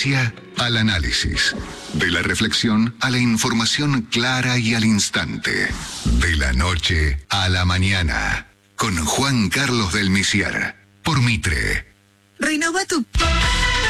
noticia al análisis, de la reflexión a la información clara y al instante, de la noche a la mañana, con Juan Carlos del Misiar, por Mitre. Renova tu